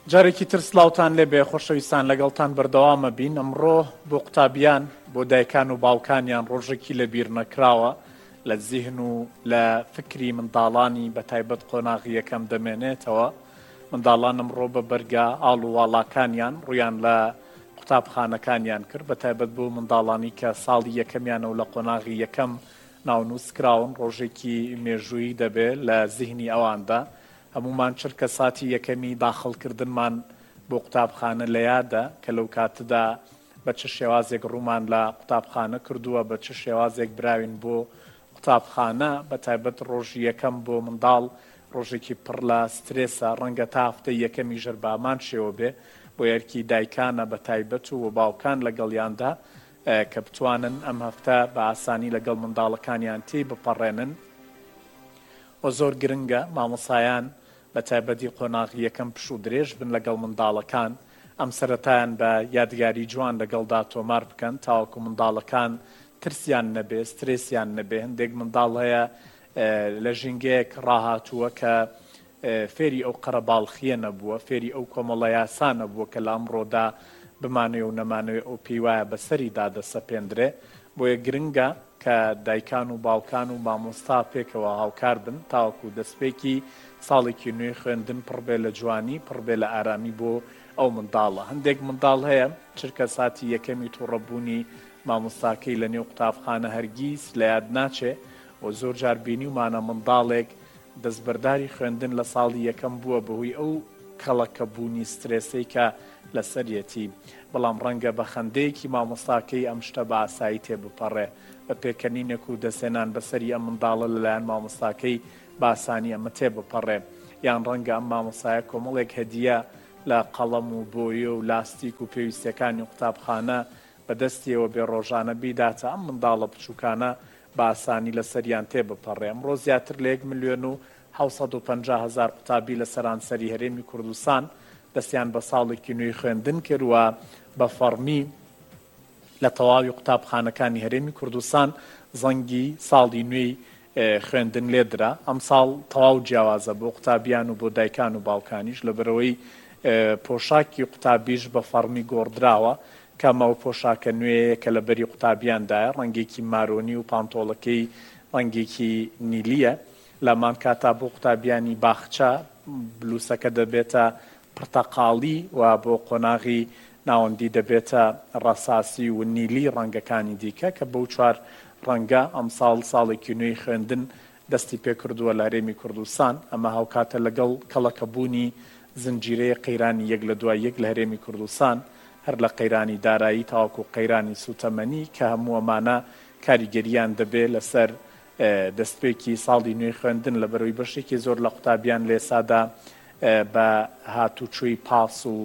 جارێکی تر سلااوتان لێبێ خۆشەویستان لەگەڵتان بەردەوامە بین. ئەمڕۆ بۆ قوتابیان بۆ دایکان و باوکانیان ڕۆژێکی لەبیر نەکراوە لە زیهن و لە فکری منداڵانی بەتایبەت قۆناغی یەکەم دەمێنێتەوە. منداڵان ئەمڕۆ بە بەرگە ئاڵ و واڵاکانیان ڕویان لە قوتابخانەکانیان کرد، بەتایبەت بۆ منداڵانی کە ساڵی یەکەمیانە و لە قۆناغی یەکەم ناونووسکراون. ڕۆژێکی مێژووی دەبێت لە زیهنی ئەواندا. هەمومان چرکە ساتی یەکەمی داخڵکردنمان بۆ قوتابخانە لە یادە کە لەو کاتەدا بە چ شێوازێک ڕوومان لە قوتابخانە کردووە، بە چ شێوازێک براوین بۆ قوتابخانە. بەتایبەت ڕۆژی یەکەم بۆ منداڵ ڕۆژێکی پڕ لە سترێسە، ڕەنگە تا هەفتەی یەکەمی ژەر بامان شێوە بێ بۆ یەرکی دایکانە بەتایبەت و باوکان لەگەڵیاندا کە بتوانن ئەم هەفتە بە ئاسانی لەگەڵ منداڵەکانیان تێی بپەڕێنن. و زۆر گرنگە مامۆسایان بەتایبەتی قۆناغی یەکەم پش و درێژ بن لەگەڵ منداڵەکان، ئەم سەرەتایان بە یادگاری جوان لەگەڵدا تۆمار بکەن تاوەکو منداڵەکان ترسیان نەبێ، سترێسیان نەبێ. هەندێک منداڵ هەیە لە ژینگەیەک ڕاهاتووە کە فێری ئەو قەرەباڵخیە نەبووە، فێری ئەو کۆمەڵە یاسا نەبووە کە لە ئەمڕۆدا بمانوێ و نەمانوێ ئەو پێی وایە بەسەریدا دەسەپێندرێ. بۆیە گرنگە کە دایکان و باوکان و مامۆستا پێکەوە هاوکار بن تاوەکو دەستپێکی ساڵێکی نوێی خوێندن پڕبێ لە جوانی، پڕبێ لە ئارامی بۆ ئەو منداڵە. هەندێک منداڵ هەیە چرکە ساتی یەکەمی تووڕەبوونی مامۆستاکەی لە نێو قوتابخانە هەرگیز لە یاد ناچێ و زۆر جار بینیومانە منداڵێک دەستبەرداری خوێندن لە ساڵی یەکەم بووە بەهۆی ئەو کەڵەکەبوونی سترێسەی کە لەسەرەتی، بەڵام ڕەنگە بە خەندەیەکی مامۆستاکەی ئەم شتە بە ئاسایی تێبپەڕێ، بە پێکەنینێک و دەسێنان بەسەری ئەم منداڵە لەلایەن مامۆستاکەی باسانی ئەمە تێبپەڕێ. یان ڕەنگە ئەم مامۆسایە کۆمەڵێک هەدیە لە قەڵەم و بۆیە و لاستیک و پێویستەکانی قوتابخانە بەدەستیەوە بێ ڕۆژانە بیداتە ئەم منداڵە بچووکانە بە ئاسانی لەسەریان تێبپەڕێ. ئەمڕۆ زیاتر لە 1,750,000 قوتابی لە سەرانسەری هەرێمی کوردستان دەستیان بە ساڵێکی نوێی خوێندن کردووە بە فەرمی لە تەواوی قوتابخانەکانی هەرێمی کوردستان زەنگی ساڵی نوێی خوێندن لێدرا. ئەم ساڵ تەواو جیاوازە بۆ قوتابیان و بۆ دایکان و باوکانیش، لەبەرەوەی پۆشاکی قوتابیش بە فەرمی گۆڕدراوە کە ئەو پۆشاکە نوێیە کە لە بەری قوتابیاندایە، ڕەنگێکی مارۆنی و پانتۆڵەکەی ڕەنگێکی نیلیە. لەمان کاتا بۆ قوتابیانی باخچە بلوسەکە دەبێتە پرتەقاڵی و بۆ قۆناغی ناوەندی دەبێتە ڕەساسی و نیلی ڕەنگەکانی دیکە کە بەو چوار ڕەنگە ئەم ساڵێکی نوێی خوێندن دەستی پێکردووە لە هەرێمی کوردستان. ئەمە هاوکاتە لەگەڵ کەڵەکەبوونی زنجیرەیە قەیرانی یەک لە دوای یەک لە هەرێمی کوردستان، هەر لە قەیرانی دارایی تاوەکو قەیرانی سوتەمەنی کە هەموو ئەمانە کاریگەریان دەبێت لەسەر دەستپێکی ساڵی نوێی خوێندن، لەبەرەوەی بەشێکی زۆر لە قوتابیان لە ئێسادا بە هاتوچۆی پاس و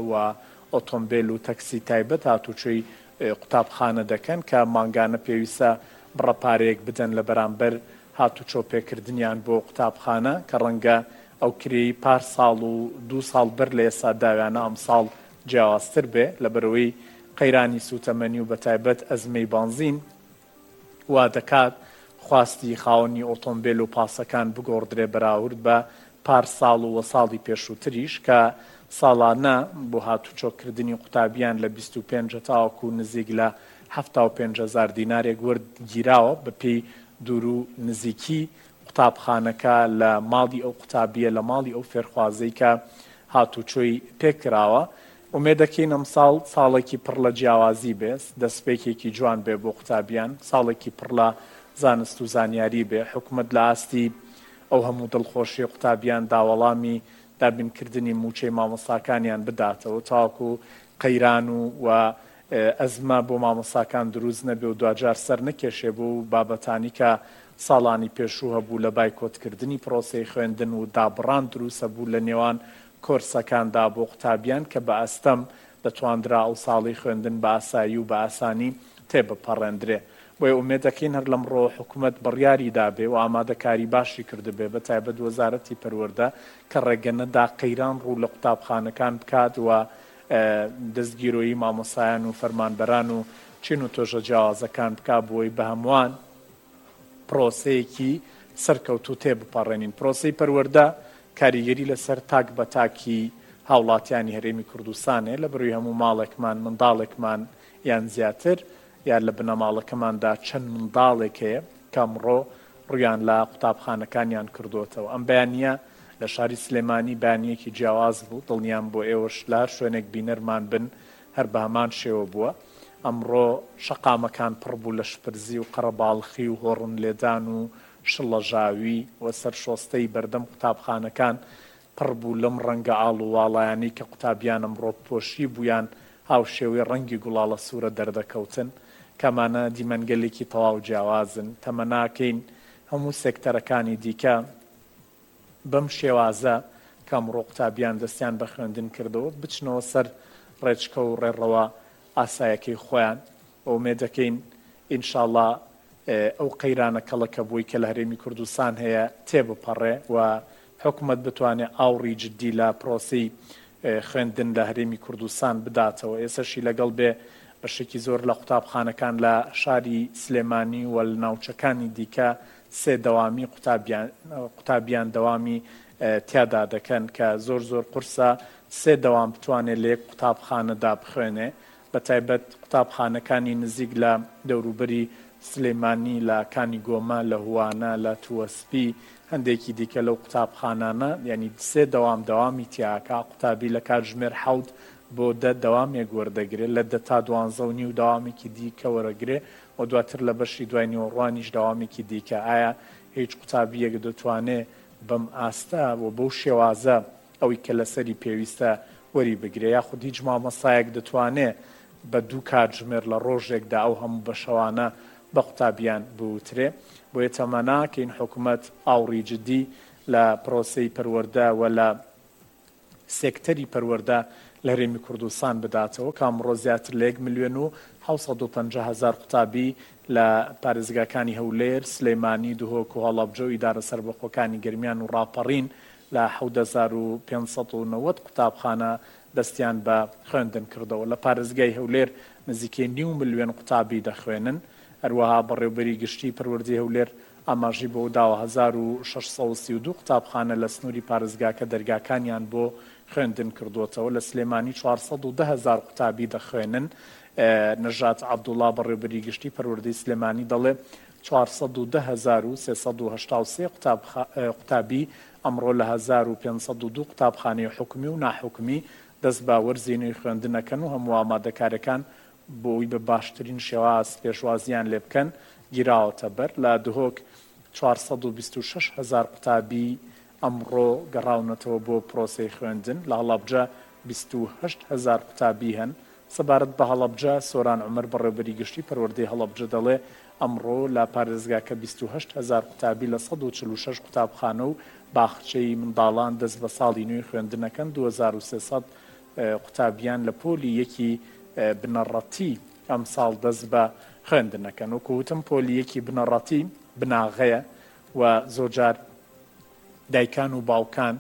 ئۆتۆمبیل و تەکسی تایبەت هاتوچۆی قوتابخانە دەکەن کە مانگانە پێویستە بڕەپارەیەک بدەن لە بەرامبەر هاتوچۆ پێکردنیان بۆ قوتابخانە کە ڕەنگە ئەو کرێی پار ساڵ و 2 ساڵ بەر لە ئێستا داویانە ئەم ساڵ جیاوازتر بێ، لەبەرەوەی قەیرانی سوتەمەنی و بەتایبەت ئەزمەی بانزین وا دەکات خواستی خاوەنی ئۆتۆمبیل و پاسەکان بگۆڕدرێ بەراورد بە پار ساڵ و ساڵی پێشووتریش کە ساڵانە بۆ هاتوچۆکردنی قوتابیان لە 25 تاوەکو نزیک لە 75,000 دینارێک وەرگیراوە بە پێی دوور و نزیکی قوتابخانەکە لە ماڵی ئەو قوتابیە، لە ماڵی ئەو فێرخوازەی کە هاتوچۆی پێکراوە. ومێدەکەین ئەم ساڵێکی پڕ لە جیاوازی بێت، دەستپێکێکی جوان بێ بۆ قوتابیان، ساڵێکی پڕ لە زانست و زانیاری بێ. حکومت لە ئاستی ئەو هەموو دڵخۆشی قوتابیان داوەڵامی دابینکردنی موچەی مامۆستاکانیان بداتەوە تاوەکو قەیران و ئەزمە بۆ مامۆستاکان دروست نەبێ و دوجار سەر نەکێشێ بۆ بابەتانی کە ساڵانی پێشوو هەبوو لە بایکۆتکردنی پرۆسەی خوێندن و دابڕان دروستە بوو لە نێوان کۆرسەکاندا بۆ قوتابیان کە بە ئەستەم دەتواندرا ئەو ساڵی خوێندن بە ئاسایی و بە ئاسانی تێبپەڕێندرێ. بۆیە ئومێدەکەین هەر لەمڕۆ حکوومەت بڕیاری دابێ و ئامادەکاری باشی کردبێ بەتایبەت وەزارەتی پەروەردە کە ڕێگەنەدا قەیران ڕوو لە قوتابخانەکان بکات و دەستگیرۆیی مامۆسایان و فەرمانبەران و چین و تۆژە جیاوازەکان بکات بۆی بە هەمووان پرۆسەیەکی سەرکەوتوو تێبپەڕێنین. پرۆسەی پەروەردە کاریگەری لەسەر تاک بە تاکی هاوڵاتیانی هەرێمی کوردستانێ لە بڕووی هەموو ماڵێکمان منداڵێکمان یان زیاتر یان لە بنەماڵەکەماندا چەند منداڵێک هەیە کە ئەمڕۆ ڕویان لە قوتابخانەکانیان کردوتەوە. ئەم بەیانیە لە شاری سلێمانی بەیانیەکی جیاواز بوو، دڵنیام بۆ ئێوەش لە هەر شوێنێک بینەرمان بن هەر بە هەمان شێوە بووە. ئەمڕۆ شەقامەکان پڕ بوو لە شپرزی و قەرەباڵخی و هۆڕن لێدان و شڵەژاوی و سەرشۆستەی بەردەم قوتابخانەکان پڕ بوو لەم ڕەنگە ئاڵ و واڵایانی کە قوتابیان ئەمڕۆ پۆشی بوویان هاوشێوەی ڕەنگی گوڵاڵە سوورە دەردەکەوتن کەمانە دیمەنگەلێکی تەواو جیاوازن. تەمەناکەین هەموو سێکتەرەکانی دیکە بەم شێوازە کە ئەمڕۆ قوتابیان دەستیان بە خوێندن کردەوە بچنەوە سەر ڕێچکە و ڕێڕەوە ئاسایەکەی خۆیان. ئومێدەکەین ئینشاڵڵا ئەو قەیرانە کەڵەکە بووی کە لە هەرێمی کوردستان هەیە تێبپەڕێ و حکوومەت بتوانێت ئاوڕی جددی لە پرۆسی خوێندن لە هەرێمی کوردستان بداتەوە. ئێسەشی لەگەڵ بێ بەشێکی زۆر لە قوتابخانەکان لە شاری سلێمانی و لە ناوچەکانی دیکە سێ دەوامی قوتابیان دەوامی تیادا دەکەن کە زۆر قورسە سێ دەوام بتوانێت لە یەک قوتابخانەدا بخوێنێ. بە تایبەت قوتابخانەکانی نزیک لە دەوروبەری سلێمانی لە کانی گۆمە لە هوانە لە تووەسپی هەندێکی دیکە لەو قوتابخانانە یعنی سێ دەوامی تیاکە قوتابی لە کاتژمێر 7 بۆ 10 دەوامێک وەردەگرێت لە 10 تا 12 دەوامێکی دیکە وەرەگرێ و دواتر لە بەشی دوای نیوەڕوانیش دەوامێکی دیکە. ئایا هیچ قوتابیەک دەتوانێت بەم ئاستە و بەو شێوازە ئەوەی کە لەسەری پێویستە وەری بگرێ یاخود هیچ مامەسایەک دەتوانێت بە 2 کاتژمێر لە ڕۆژێکدا ئەو هەموو بەشەوانە بە قوتابیان بوترێ. بۆیە تەمەناکەین حکوومەت ئاوڕی جددی لە پرۆسەی پەروەردە و لە سێکتەری پەروەردە لە هەرێمی کوردستان بداتەوە کە ئەمڕۆ زیاتر لە 1,750,000 قوتابی لە پارێزگاکانی هەولێر، سلێمانی، دوهۆک و هەڵەبجە و ئیدارە سەربەخۆکانی گەرمیان و ڕاپەڕین لە 7,590 قوتابخانە دەستیان بە خوێندن کردەوە. لە پارێزگای هەولێر نزیکەی 9 ملیۆن قوتابی دەخوێنن. هەروەها بەڕێوەبەری گشتی پەروەردەی هەولێر ئاماژی بۆ داوە 1,632 قوتابخانە لە سنووری پارێزگاکە دەرگاکانیان بۆ خوێندن کردوتەوە. لە سلێمانی 410,000 قوتابی دەخوێنن. نەژات عەبدوڵڵا بەڕێوەبەری گشتی پەروەردەی سلێمانی دەڵێ 410,383 قوتابی ئەمڕۆ لە 1,502 قوتابخانەی حکومی و ناحکومی دەست بە وەرزینەوەی خوێندنەکەن و هەموو ئامادەکاریەکان بۆی بە باشترین شێواز پێشوازیان لێ بکەن گیراوەتە بەر. لە دهۆک 426,000 قوتابی ئەمڕۆ گەڕاونەتەوە بۆ پرۆسەی خوێندن. لە هەڵەبجە 28,000 قوتابی هەن. سەبارەت بە هەڵەبجە سۆران عومەر بەڕێوەبەری گشتی پەروەردەی هەڵەبجە دەڵێ ئەمڕۆ لە پارێزگاکە 28,000 قوتابی لە 146 قوتابخانە و باخچەی منداڵان دەست بە ساڵی نوێی خوێندنەکەن. 2300 قوتابیان لە پۆلی یەکی بنەڕەتی ئەم ساڵ دەست بە خوێندنەکەن. و کەوتم پۆلی یەکی بنەڕەتی بناغەیە و زۆرجار دایکان و باوکان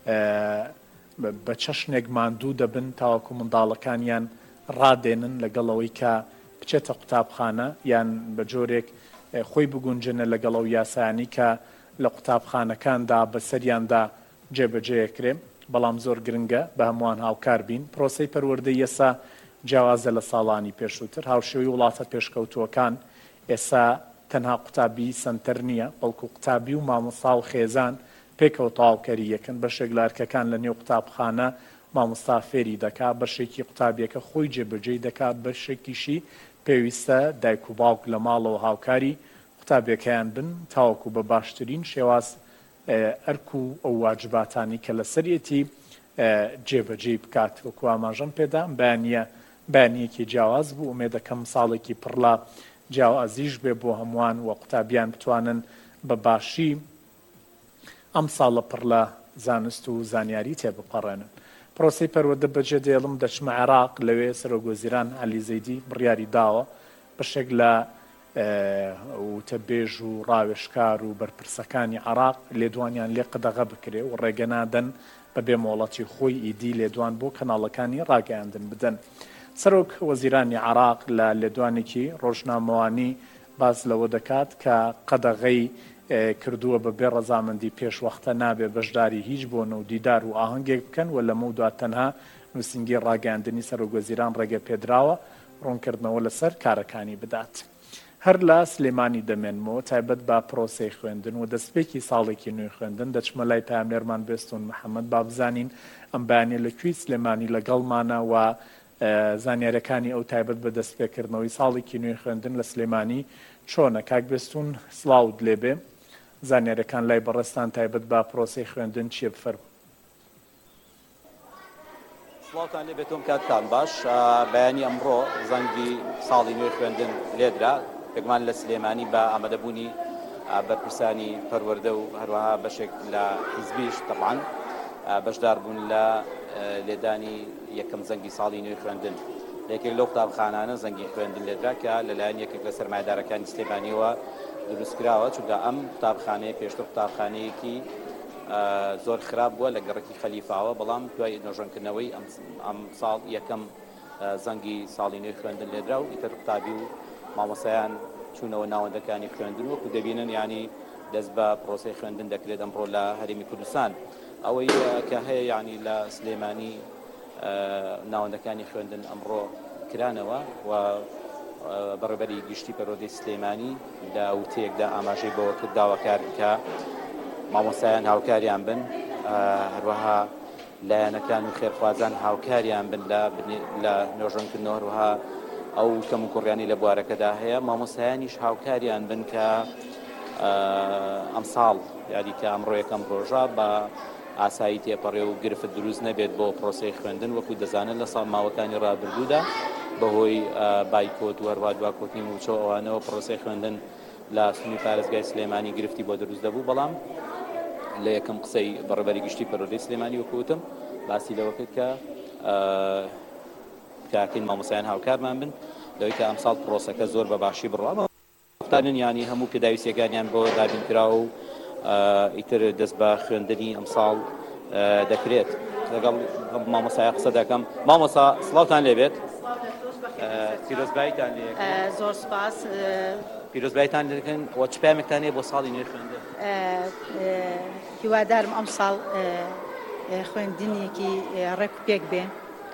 بە چەشنێک ماندوو دەبن تاوەکو منداڵەکانیان ڕادێنن لەگەڵەوەی کە بچێتە قوتابخانە یان بە جۆرێک خۆی بگونجنە لەگەڵەو یاسایانی کە لە قوتابخانەکاندا بەسەریاندا جێبەجێکرێ. بەڵام زۆر گرنگە بە هەمووان هاوکار بین. پرۆسەی پەروەردەی یەسا جیاوازە لە ساڵانی پێشووتر. هاوشێوەی وڵاتە پێشکەوتووەکان ئێستا تەنها قوتابی سەنتەر نییە بەڵکو قوتابی و مامۆستا و خێزان پێکەوە تەواوکەری یەکەن. بەشێک لە ئەرکەکان لە نێو قوتابخانە مامۆستا فێری دەکات، بەشێکی قوتابیەکە خۆی جێبەجێی دەکات، بەشێکیشی پێویستە دایک و باوک لە ماڵەوە هاوکاری قوتابیەکەیان بن تاوەکو بە باشترین شێواز ئەرک و ئەو واجباتانی کە لە سەرەتی جێبەجێ بکات. وەکو ئاماژەم پێدا بەیانیەکی جیاواز بوو. ئومێدەکەم ساڵێکی پڕلا جیاوازیش بێ بۆ هەمووان و قوتابیان بتوانن بە باشی ئەم ساڵە پڕلا زانست و زانیاری تێبپەڕێنن. پرۆسەی پەروەردە بەجێ دێڵم دەچمە عێراق. لەوێ سەرۆکوەزیران عەلی زەیدی بڕیاری داوە بەشێک لە وتەبێژ و ڕاوێشکار و بەرپرسەکانی عێراق لێدوانیان لێ قەدەغە بکرێ و ڕێگەنادەن بە بێمۆڵەتی خۆی ئیدی لێدوان بۆ کەناڵەکانی ڕاگەیاندن بدەن. سەرۆک وەزیرانی عێراق لە لێدوانێکی ڕۆژنامەوانی باز لەوە دەکات کە قەدەغەی کردووە بە بێ ڕەزامەندی پێشوەختە نابێ بەشداری هیچ بۆن و دیدار و ئاهەنگێک بکەن و لەمە دوات تەنها نووسنگی ڕاگەاندنی سەرۆکوەزیران ڕێگە پێدراوە ڕوونکردنەوە لەسەر کارەکانی بدات. هەر لە سلێمانی دەمێنمەوە تایبەت با پرۆسەی خوێندن و دەستپێکی ساڵێکی نوێی خوێندن دەچمە لای پامێرمان بێستون محەممەد با بزانین ئەم بەیانێ لەکوێی سلێمانی لەگەڵمانە و زانیارەکانی ئەو تایبەت بە دەستپێکردنەوەی ساڵێکی نوێی خوێندن لە سلێمانی چۆنە کاک بێستون سڵاوت لێبێ زانیارەکان لای بەڕێستان تایبەت با پرۆسەی خوێندن چیە بفەرموون. سڵاوتان لێ بێتۆم کاتتان باش. بەیانی ئەمڕۆ زەنگی ساڵی نوێی خوێندن لێدرا پێگومان لە سلێمانی بە ئامادەبوونی بەرپرسانی پەروەردە و هەروەها بەشێک لە حیزبیش طبعاً بەشدار بوون لە لێدانی یەکەم زەنگی ساڵی نوێی خوێندن. یەکێک لەو قوتابخانانە زەنگی خوێندن لێدرا کە لەلایەن یەکێک لە سەرمایەدارەکانی سلێمانیەوە دروستکراوە، چونکە ئەم قوتابخانەیە پێشتر قوتابخانەیەکی زۆر خراپ بووە لە گەڕەکی خەلیفاوە، بەڵام دوای نۆژەنکردنەوەی ئەم ساڵ یەکەم زەنگی ساڵی نوێی خوێندن لێدرا و ئیتر قوتابی و مامۆسایان چوونەوە ناوەندەکانی خوێندن وەکو دەبینن ینی دەست بە پرۆسەی خوێندن دەکرێت ئەمڕۆ لە هەرێمی کوردستان. ئەوەی کە هەیە ینی لە سلێمانی ناوەندەکانی خوێندن ئەمڕۆ کرانەوە و بەڕێبەری گشتی پەروەردەی سلێمانی لە وتەیەکدا ئاماژەی بەوە کرد داواکار کە مامۆسایان هاوکاریان بن، هەروەها لایەنەکان و خێرخوازان هاوکاریان بن لە نۆژەنکردنەوە، هەروەها ئەو کەم و کوڕیانی لە بوارەکەدا هەیە مامۆسایانیش هاوکاریان بن کە ئەم ساڵ یادی کە ئەمڕۆ یەکەم ڕۆژە بە ئاسایی تێپەڕێ و گرفت دروست نەبێت بۆ پرۆسەی خوێندن وەکو دەزانن لە ساڵ ماوەکانی ڕابردوودا بەهۆی بایکۆت و هەروە دواکۆتنی موچۆ ئەوانەوە پرۆسەی خوێندن لە سنووری پارێزگای سلێمانی گرفتی بۆ دروست دەبوو، بەڵام لە یەکەم قسەی بەڕێبەری گشتی پەروەردەی سلێمانی وەکوتم باسی لەوە کرد کە کاکەین مامۆسایان هاوکارمان بن لەوەی کە ئەمساڵ پرۆسەکە زۆر بە باشی بڕوا فتانن ینی هەموو پێداویستیەکانیان بۆ دابین کراوە و ئیتر دەست بە خوێندنی ئەمساڵ دەکرێت. لەگەڵ مامۆسایە قسە دەکەم. مامۆسا سڵاوتان لێبێت، پیرۆزباییتان لێ زۆر سپاس. پیرۆزباییتان دەکەن وە چ پامێکتان هەیە بۆ ساڵی نوێی خوێندن؟ هیوادارم ئەم ساڵ خوێندنێکی ڕێک و پێک بێ.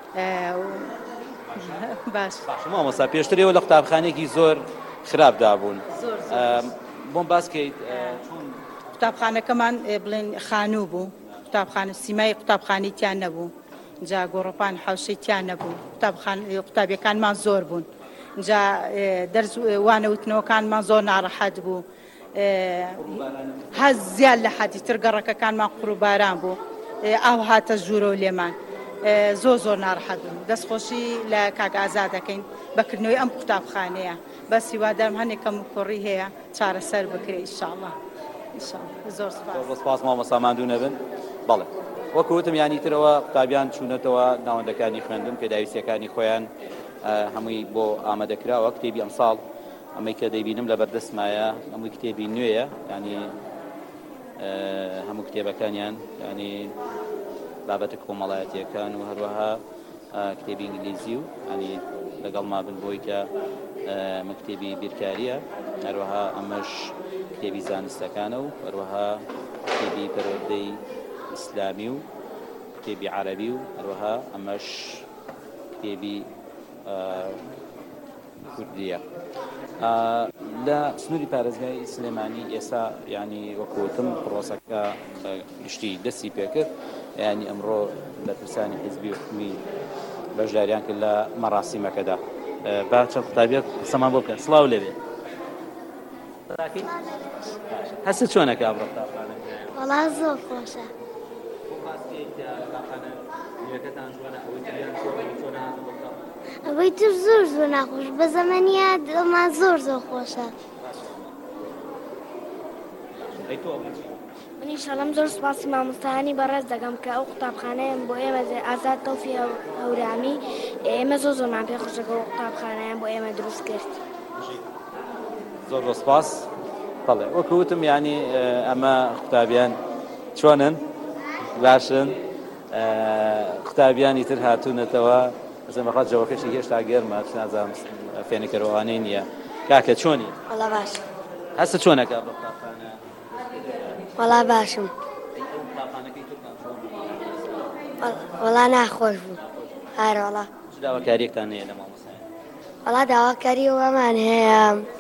باش مامۆسا پێشترەوە لە قوتابخانەیەکی زۆر خراپدا بوون، بۆم باسکەیت قوتابخانەکەمان بڵێن خانوو بوو، قوتابخانە سیمای قوتابخانەی تیان نەبوو، جا گۆڕۆپان حەوشەی تیان نەبوو، قوتابیەکانمان زۆر بوون، جا دەرز وانەوتنەوەکانمان زۆر ناڕەحەت بوو، هەز زیاد لە حەدی تر گەڕەکەکانمان قوڕوباران بوو، ئاو هاتە ژوورە و لێمان زۆر ناڕەحەت بوون. دەستخۆشی لە کاک ئازاد دەکەین بەکردنەوەی ئەم قوتابخانەیە، بەس هیوادارم هەنێکم و کوڕی هەیە چارەسەر بکرێ ئینشاءڵڵا. زۆر سپاس مامۆسا ماندوو نەبن. بەڵێ وەکوتم یانی ترەوە قوتابیان چوونەتەوە ناوەندەکانی خوێندن پێداویستیەکانی خۆیان هەمووی بۆ ئامادەکراوە. کتێبی ئەمساڵ ئەمەی کە دەیبینم لە بەردەستمایە هەمووی کتێبی نوێیە، ینی هەموو کتێبەکانیان ینی بابەتە کۆمەڵایەتیەکان و هەروەها کتێبی ئینگلیزی و ینی لەگەڵ ما بن بۆی کە مەکتێبی بیرکاریە، هەروەها ئەمەش کتێبی زانستەکانە و هەروەها کتێبی پەروەردەی ئیسلامی و کتێبی عەرەبی و هەروەها ئەمەش کتێبی کوردیە. لە سنووری پارێزگای سلێمانی ئێستا ینی وەکوتم پرۆسەکە گشتی دەستی پێکرد، ینی ئەمڕۆ بەرپرسانی حیزبی و حکومی بەشداریان کرد لە مەراسیمەکەدا. با چەند قوتابیەک قسەمان بۆ بکەن. سڵاو لێبێ. هەست چۆنەکە ئەمڕۆ قوتابخانە؟ وەڵا زۆر خۆشە. ئەوەی تر زۆر ناخۆش، بە زەمەنیە دڵمان زۆر خۆشە. من ئینشاڵڵا زۆر سوپاسی مامۆستایانی بەڕێز دەکەم کە ئەو قوتابخانەیان بۆ ئێمە ئازاد تەوفی هەورامی ئێمە زۆرمان پێ خۆشەکە ئەو قوتابخانەیان بۆ ئێمە دروست کرد. زۆر سپاس. بەڵێ وەکوتم ینی ئەمە قوتابیان چۆنن؟ باشن. قوتابیانی تر هاتوونەتەوە بەخوات جەوەکەشی هێشتا گەرمە نازانم فێنکەرەوەوانەی نییە. کاکە چۆنی؟ وەڵا باش. هەست چۆنەکە بە قوتابخانە وەڵا باشم وەڵا ناخۆش بوو هەر وەڵا داواکاریەکتان هەیە لە مامۆسایان؟ وەڵا داواکاری ئەوەمان هەیە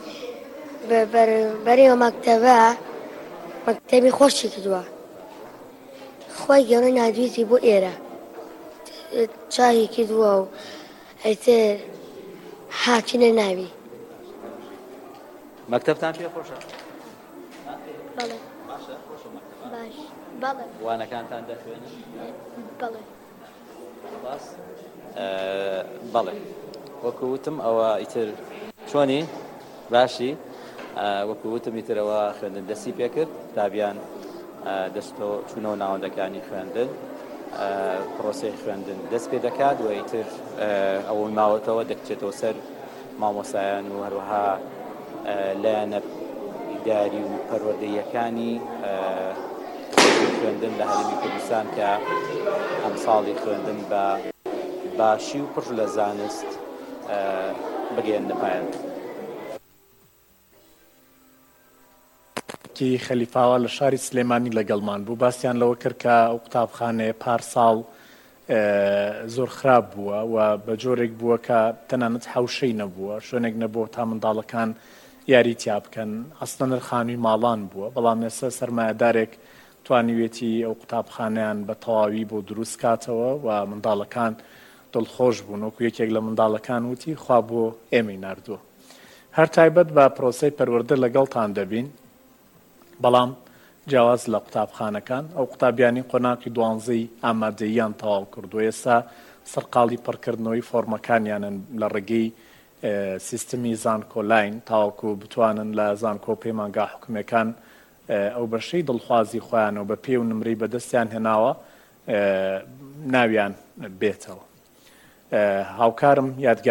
بەرەوە مەکتەبە مەکتەبی خۆشی کردووە خۆی گەورە نادویستی بۆ ئێرە چاهی کردووە و ئەیتر هاچینە ناوی مەکتەبتان پێ خۆشە؟ بەڵێ باشە خۆشە مەکتەبە؟ باش بەڵێ وانەکانتان دەخوێنن؟ بەڵێ باس بەڵێ وەکو وتم ئەوە ئیتر چۆنی باشی وەکو وتم ئیتر ئەوە خوێندن دەستی پێ کرد دابیان دەستۆ چوونەوە ناوەندەکانی خوێندن پرۆسەی خوێندن دەست پێ دەکات و ئیتر ئەوەی ماوەتەوە دەکچێتەوە سەر مامۆسایان و هەروەها لایەنە ئیداری و پەروەردەییەکانی خوێندن لە هەرێمی کوردستان کە ئەم ساڵی خوێندن بە باشی و پڕ لە زانست بگەێننە پایان. کی خەلیفاوە لە شاری سلێمانی لەگەڵمان بوو باسییان لەوە کرد کە ئەو قوتابخانەیە پارساڵ زۆر خراپ بووە و بە جۆرێک بووە کە تەنانەت حەوشەی نەبووە شوێنێک نەبووە تا منداڵەکان یاریتیا بکەن ئەسڵە نرخانووی ماڵان بووە بەڵام ئێستا سەرمایەدارێک توانیوێتی ئەو قوتابخانەیان بە تەواوی بۆ دروست کاتەوە و منداڵەکان دڵخۆش بوون وەکو یەکێک لە منداڵەکان وتی خوا بۆ ئێمەی ناردووە هەر تایبەت بە پرۆسەی پەروەردە لەگەڵتان دەبین بەڵام جیاواز لە قوتابخانەکان ئەو قوتابیانی قۆناقی 12 ئامادەییان تەواو کردو ئێستا سەرقاڵی پڕکردنەوەی فۆرمەکانیانن لە ڕێگەی سیستمی زانکۆلاین تاوەکو بتوانن لە زانکۆ پەیمانگا حکومەکان ئەو بەشەی دڵخوازی خۆیانەوە بە پێ و نمرەی بەدەستیان هێناوە ناویان بێتەوە هاوکارم یادگار